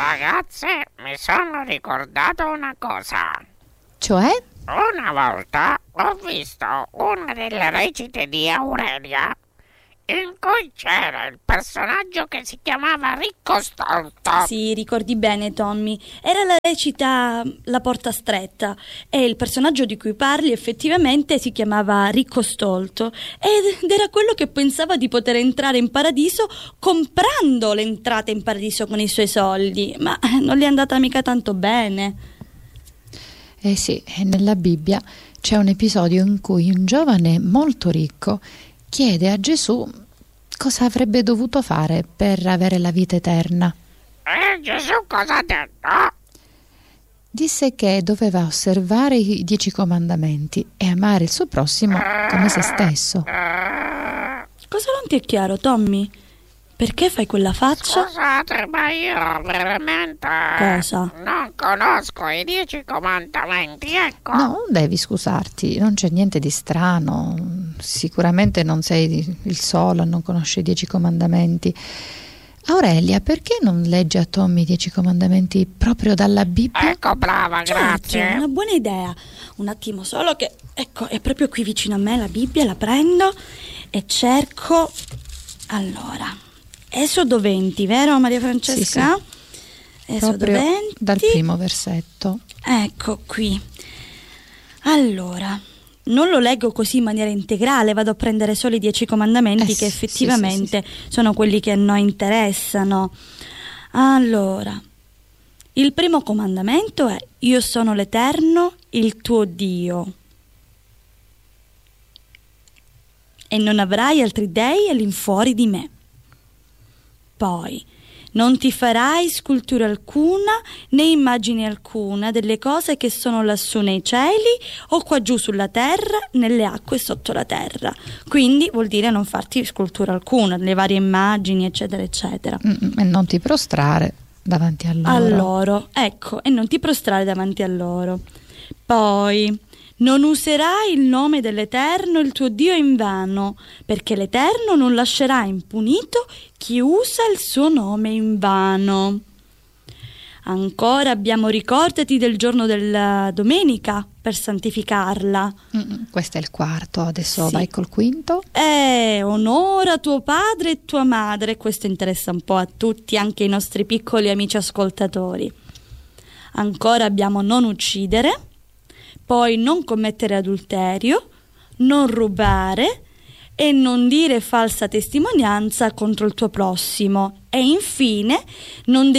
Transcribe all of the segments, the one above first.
Ragazze, mi sono ricordato una cosa. Cioè? Una volta ho visto una delle recite di Aurelia in cui c'era il personaggio che si chiamava Ricco Stolto. Sì, ricordi bene, Tommy. Era la recita La porta stretta e il personaggio di cui parli effettivamente si chiamava Ricco Stolto ed era quello che pensava di poter entrare in paradiso comprando l'entrata in paradiso con i suoi soldi, ma non gli è andata mica tanto bene. Sì, nella Bibbia c'è un episodio in cui un giovane molto ricco chiede a Gesù cosa avrebbe dovuto fare per avere la vita eterna. E Gesù cosa ha detto? Disse che doveva osservare i 10 comandamenti e amare il suo prossimo come se stesso. Cosa non ti è chiaro, Tommy? Perché fai quella faccia? Scusate, ma io veramente Cosa? non conosco i 10 comandamenti, ecco. No, non devi scusarti, non c'è niente di strano. Sicuramente non sei il solo a non conoscere i 10 comandamenti. Aurelia, perché non legge a Tommy i 10 comandamenti proprio dalla Bibbia? Ecco, brava, grazie. Certo, una buona idea. Un attimo solo che, ecco, è proprio qui vicino a me la Bibbia, la prendo e cerco. Allora, Esodo 20, vero Maria Francesca? Sì. Esodo Proprio 20. Dal primo versetto. Ecco qui. Allora, non lo leggo così in maniera integrale, vado a prendere solo i 10 comandamenti che effettivamente sono quelli che a noi interessano. Allora, il primo comandamento è: io sono l'Eterno, il tuo Dio, e non avrai altri dei all'infuori di me. Poi, non ti farai scultura alcuna né immagine alcuna delle cose che sono lassù nei cieli o qua giù sulla terra, nelle acque sotto la terra. Quindi vuol dire non farti scultura alcuna, le varie immagini, eccetera, eccetera. E non ti prostrare davanti a loro. A loro, ecco, e non ti prostrare davanti a loro. Poi, non userai il nome dell'Eterno, il tuo Dio, in vano, perché l'Eterno non lascerà impunito chi usa il suo nome in vano. Ancora abbiamo: ricordati del giorno della domenica per santificarla. Questo è il quarto, adesso Sì. vai col quinto. Onora tuo padre e tua madre. Questo interessa un po' a tutti, anche i nostri piccoli amici ascoltatori. Ancora abbiamo: non uccidere. Poi non commettere adulterio, non rubare e non dire falsa testimonianza contro il tuo prossimo. E infine non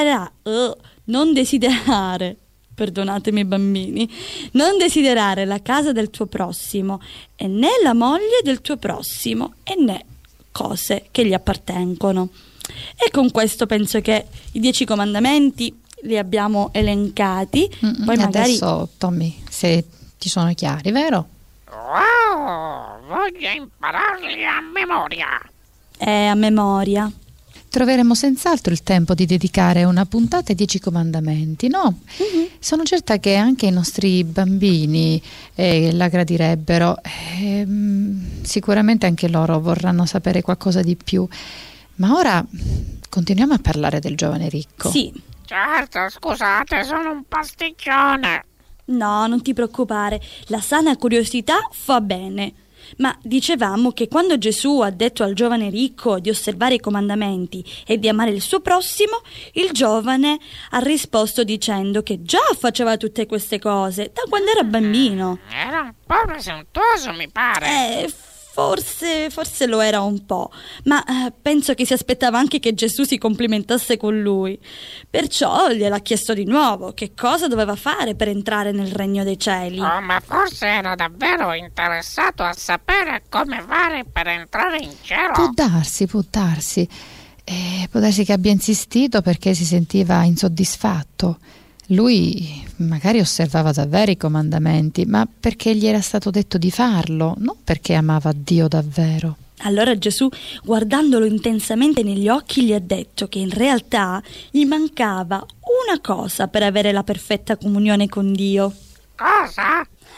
desiderare, perdonatemi bambini, non desiderare la casa del tuo prossimo e né la moglie del tuo prossimo e né cose che gli appartengono. E con questo penso che i 10 comandamenti li abbiamo elencati. Poi magari adesso, Tommy, se ti sono chiari, vero? Wow, voglio impararli a memoria. a memoria. Troveremo senz'altro il tempo di dedicare una puntata ai 10 comandamenti, no? Sono certa che anche i nostri bambini la gradirebbero. Sicuramente anche loro vorranno sapere qualcosa di più. Ma ora continuiamo a parlare del giovane ricco. Sì. Certo, scusate, sono un pasticcione. No, non ti preoccupare, la sana curiosità fa bene. Ma dicevamo che quando Gesù ha detto al giovane ricco di osservare i comandamenti e di amare il suo prossimo, il giovane ha risposto dicendo che già faceva tutte queste cose da quando era bambino. Era un po' presuntuoso, mi pare. Forse lo era un po', ma penso che si aspettava anche che Gesù si complimentasse con lui. Perciò gliel'ha chiesto di nuovo che cosa doveva fare per entrare nel regno dei cieli. Oh, ma forse era davvero interessato a sapere come fare per entrare in cielo. Può darsi. Può darsi che abbia insistito perché si sentiva insoddisfatto. Lui magari osservava davvero i comandamenti, ma perché gli era stato detto di farlo, non perché amava Dio davvero. Allora Gesù, guardandolo intensamente negli occhi, gli ha detto che in realtà gli mancava una cosa per avere la perfetta comunione con Dio. Cosa?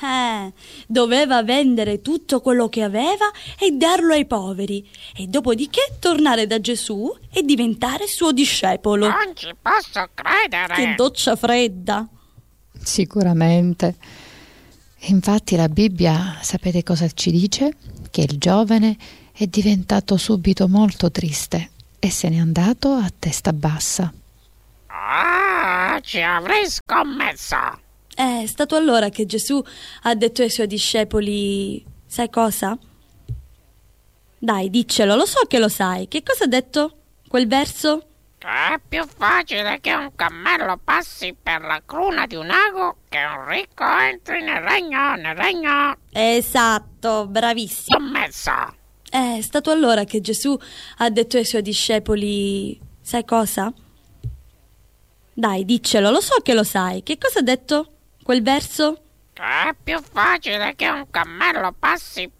Doveva vendere tutto quello che aveva e darlo ai poveri, e dopodiché tornare da Gesù e diventare suo discepolo. Non ci posso credere. Che doccia fredda! Sicuramente. Infatti la Bibbia, sapete cosa ci dice? Che il giovane è diventato subito molto triste e se n'è andato a testa bassa. Ah, ci avrei scommesso. È stato allora che Gesù ha detto ai suoi discepoli, sai cosa? Dai, diccelo, lo so che lo sai. Che cosa ha detto quel verso? Che è più facile che un cammello passi per la cruna di un ago che un ricco entri nel regno. Esatto, bravissimo. Scommesso. È stato allora che Gesù ha detto ai suoi discepoli, sai cosa? Dai, diccelo, lo so che lo sai. Che cosa ha detto quel verso? Che è più facile che un cammello passi